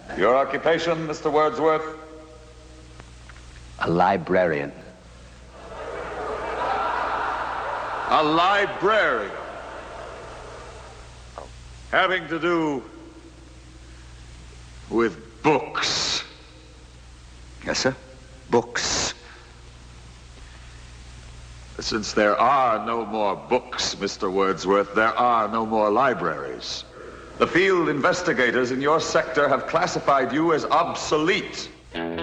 Your occupation, Mr. Wordsworth? A librarian. A librarian. Having to do with books. Yes, sir. Books. Since there are no more books, Mr. Wordsworth, there are no more libraries. The field investigators in your sector have classified you as obsolete.